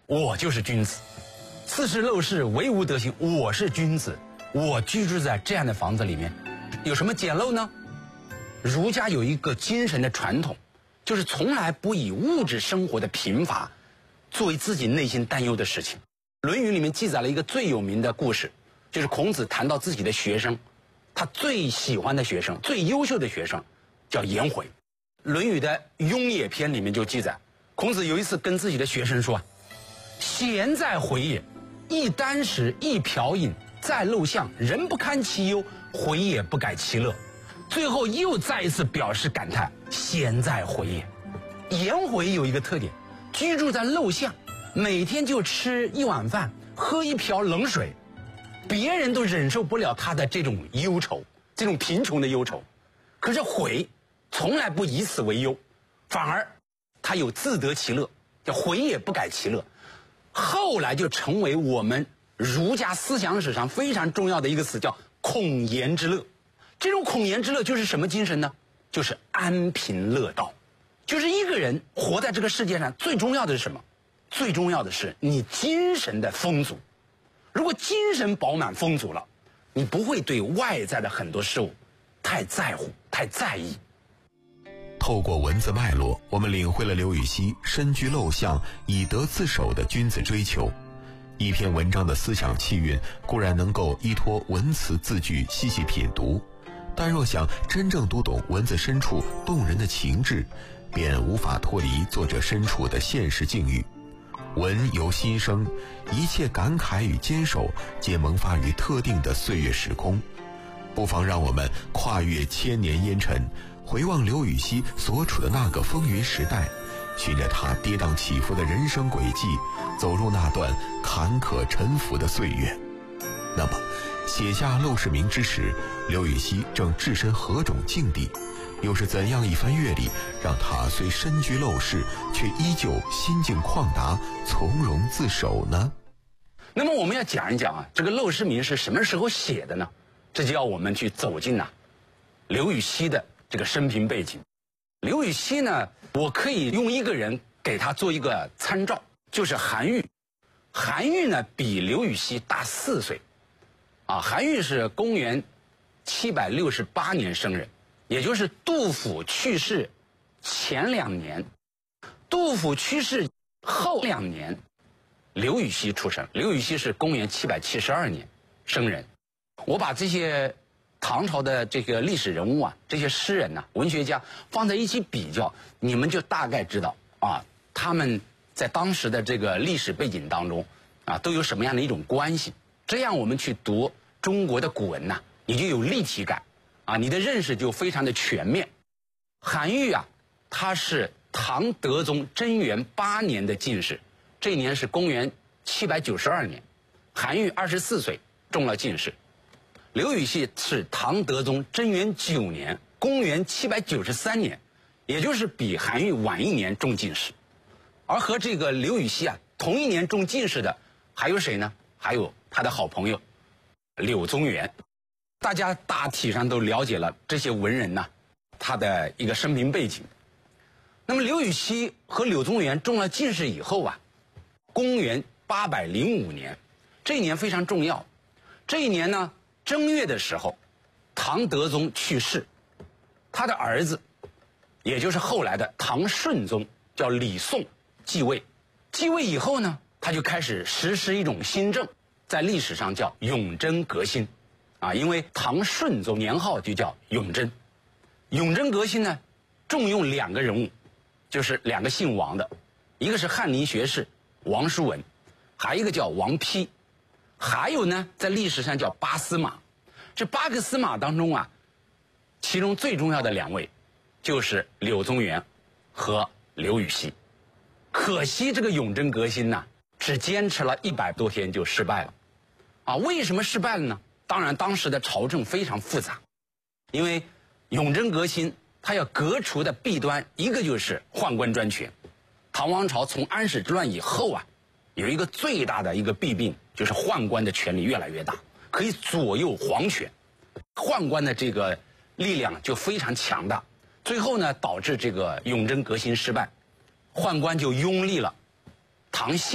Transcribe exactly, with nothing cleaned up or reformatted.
我就是君子。四十陋室，惟吾德馨，我是君子。我居住在这样的房子里面，有什么简陋呢？儒家有一个精神的传统，就是从来不以物质生活的贫乏作为自己内心担忧的事情。《论语》里面记载了一个最有名的故事，就是孔子谈到自己的学生，他最喜欢的学生，最优秀的学生叫颜回。《论语》的《雍也》篇里面就记载，孔子有一次跟自己的学生说：“贤在回也，一箪食，一瓢饮，在陋巷，人不堪其忧，回也不改其乐。”最后又再一次表示感叹：“贤在回也。”颜回有一个特点，居住在陋巷，每天就吃一碗饭，喝一瓢冷水，别人都忍受不了他的这种忧愁，这种贫穷的忧愁。可是回从来不以此为忧，反而他有自得其乐，叫回也不改其乐。后来就成为我们儒家思想史上非常重要的一个词，叫孔颜之乐。这种孔颜之乐就是什么精神呢？就是安贫乐道。就是一个人活在这个世界上，最重要的是什么？最重要的是你精神的丰足。如果精神饱满丰足了，你不会对外在的很多事物太在乎、太在意。 透过文字脉络，我们领会了刘禹锡身居陋巷、以德自守的君子追求。一篇文章的思想气韵固然能够依托文词字句细细品读，但若想真正读懂文字深处动人的情致，便无法脱离作者身处的现实境遇。文由心生，一切感慨与坚守皆萌发于特定的岁月时空。不妨让我们跨越千年烟尘，回望刘禹锡所处的那个风云时代，循着他跌宕起伏的人生轨迹，走入那段坎坷沉浮的岁月。那么写下《陋室铭》之时，刘禹锡正置身何种境地？又是怎样一番阅历，让他虽身居陋室，却依旧心境旷达，从容自守呢？ 那么我们要讲一讲啊，这个《陋室铭》是什么时候写的呢？这就要我们去走进呐、啊、刘禹锡的这个生平背景。刘禹锡呢，我可以用一个人给他做一个参照，就是韩愈。韩愈呢比刘禹锡大四岁，啊，韩愈是公元七百六十八年生人。也就是杜甫去世前两年，杜甫去世后两年，刘禹锡出生。刘禹锡是公元七百七十二年生人。我把这些唐朝的这个历史人物啊，这些诗人呐、啊、文学家放在一起比较，你们就大概知道啊，他们在当时的这个历史背景当中啊，都有什么样的一种关系。这样我们去读中国的古文呐、啊，你就有立体感。啊，你的认识就非常的全面。韩愈啊，他是唐德宗贞元八年的进士，这一年是公元七百九十二年，韩愈二十四岁中了进士。刘禹锡是唐德宗贞元九年，公元七百九十三年，也就是比韩愈晚一年中进士。而和这个刘禹锡啊同一年中进士的还有谁呢？还有他的好朋友柳宗元。大家大体上都了解了这些文人呐、啊，他的一个生平背景。那么刘禹锡和柳宗元中了进士以后啊，公元八百零五年，这一年非常重要。这一年呢，正月的时候，唐德宗去世，他的儿子，也就是后来的唐顺宗，叫李诵继位。继位以后呢，他就开始实施一种新政，在历史上叫永贞革新。啊，因为唐顺宗年号就叫永贞。永贞革新呢，重用两个人物，就是两个姓王的，一个是翰林学士王叔文，还有一个叫王丕，还有呢，在历史上叫八司马。这八个司马当中啊，其中最重要的两位就是柳宗元和刘禹锡。可惜这个永贞革新呢，只坚持了一百多天就失败了。啊，为什么失败了呢？当然，当时的朝政非常复杂，因为永贞革新，它要革除的弊端，一个就是宦官专权。唐王朝从安史之乱以后啊，有一个最大的一个弊病，就是宦官的权力越来越大，可以左右皇权，宦官的这个力量就非常强大。最后呢，导致这个永贞革新失败，宦官就拥立了唐宪。